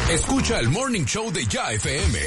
Escucha el Morning Show de Ya FM.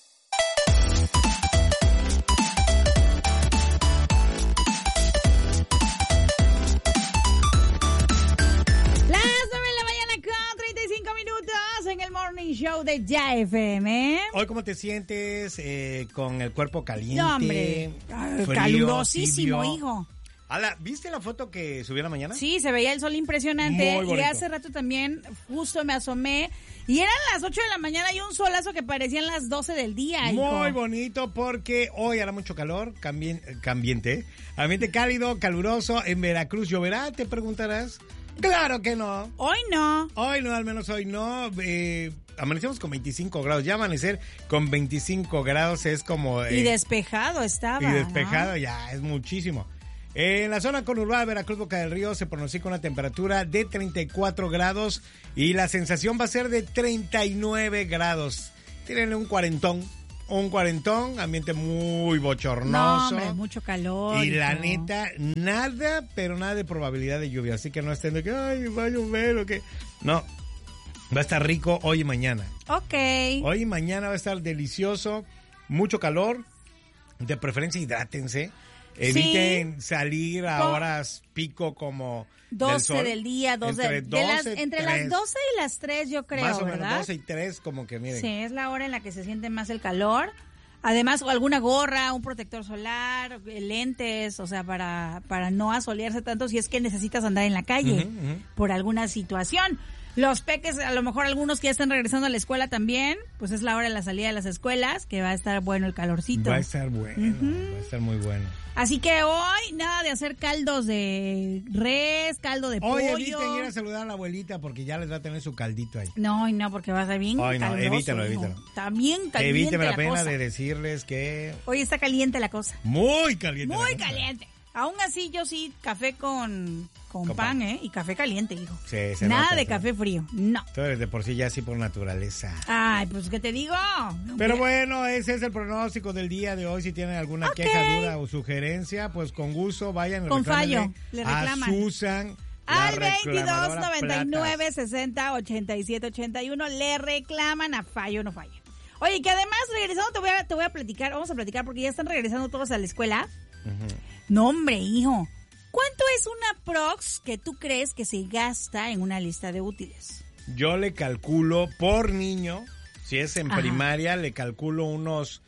En el Morning Show de Ya FM. Hoy, ¿cómo te sientes con el cuerpo caliente? No, hombre, frío, calurosísimo, tibio? hijo. Ala, ¿viste la foto que subió la mañana? Sí, se veía el sol impresionante. Muy bonito. Y hace rato también justo me asomé y eran las 8 de la mañana y un solazo que parecían las 12 del día, hijo. Muy bonito porque hoy hará mucho calor, ambiente cálido, caluroso. En Veracruz lloverá, te preguntarás. Claro que no. Hoy no. Hoy no, al menos hoy no. Amanecemos con 25 grados. Ya amanecer con 25 grados es como... y despejado estaba. Y despejado, ¿no? Ya, es muchísimo. En la zona conurbada de Veracruz, Boca del Río, se pronostica una temperatura de 34 grados y la sensación va a ser de 39 grados. Tírenle un cuarentón, ambiente muy bochornoso. No, hombre, mucho calor. Y la hijo. neta, nada, pero nada de probabilidad de lluvia. Así que no estén de que, ay, va a llover o qué. No, va a estar rico hoy y mañana. Ok. Hoy y mañana va a estar delicioso, mucho calor. De preferencia, hidrátense. Eviten salir a horas pico como 12 del día, 12 entre las 12 y las 3 yo creo, más o ¿verdad? menos 12 y 3 como que miren. Sí, es la hora en la que se siente más el calor. Además, o alguna gorra, un protector solar, lentes, o sea, para no asolearse tanto si es que necesitas andar en la calle por alguna situación. Los peques, a lo mejor algunos que ya están regresando a la escuela también, pues es la hora de la salida de las escuelas, que va a estar bueno el calorcito. Va a estar bueno, va a estar muy bueno. Así que hoy, nada de hacer caldos de res, caldo de pollo. Oye, eviten ir a saludar a la abuelita porque ya les va a tener su caldito ahí. No, porque va a estar bien Ay, no, caluroso, evítalo. Está bien caliente Evíteme la pena cosa. de decirles que... Hoy está caliente la cosa. Muy caliente. Muy caliente. Aún así, yo sí, café con pan, y café caliente, hijo. Sí, se nada nota, de café frío, no. Tú eres de por sí ya así por naturaleza. Ay, pues, ¿qué te digo? Pero bueno, ese es el pronóstico del día de hoy. Si tienen alguna queja, duda o sugerencia, pues con gusto vayan. Con fallo, le reclaman. A Susan. Al 22 99 60 87 81 le reclaman a Fallo No Falla. Oye, que además, regresando, te voy a platicar, vamos a platicar porque ya están regresando todos a la escuela. No, hombre, hijo. ¿Cuánto es una prox que tú crees que se gasta en una lista de útiles? Yo le calculo por niño, si es en primaria, le calculo unos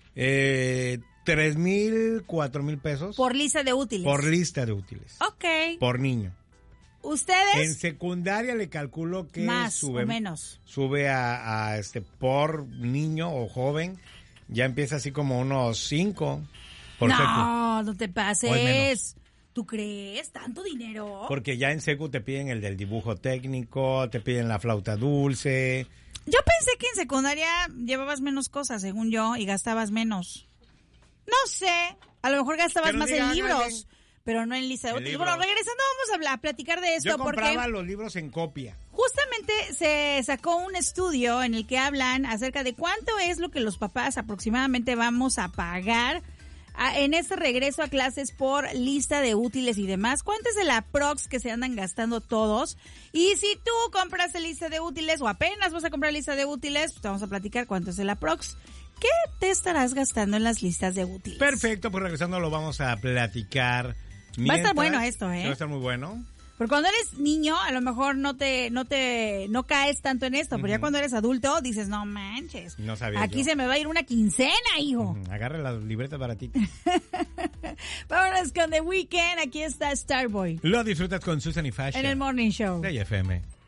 3,000, 4,000 pesos. Por lista de útiles. Por lista de útiles. Ok. Por niño. ¿Ustedes? En secundaria le calculo que más sube, o menos. Sube a por niño o joven, ya empieza así como unos 5 por secu. No te pases. ¿Tú crees? ¿Tanto dinero? Porque ya en secu te piden el del dibujo técnico, te piden la flauta dulce. Yo pensé que en secundaria llevabas menos cosas, según yo, y gastabas menos. No sé, a lo mejor gastabas más en libros, pero no en lista de útiles. Bueno, regresando vamos a platicar de esto. Yo compraba porque los libros en copia. Justamente se sacó un estudio en el que hablan acerca de cuánto es lo que los papás aproximadamente vamos a pagar en este regreso a clases por lista de útiles y demás. ¿Cuánto es el aprox que se andan gastando todos? Y si tú compraste lista de útiles o apenas vas a comprar lista de útiles, pues vamos a platicar cuánto es el aprox. ¿Qué te estarás gastando en las listas de útiles? Perfecto, pues regresando lo vamos a platicar. Va a estar bueno esto, Va a estar muy bueno. Porque cuando eres niño, a lo mejor no caes tanto en esto, pero ya cuando eres adulto dices, no manches. No sabía Aquí yo. se me va a ir una quincena, hijo. Agarre las libretas baratitas. Vámonos con The Weeknd. Aquí está Starboy. Lo disfrutas con Susan y Fashion. En el Morning Show. De FM.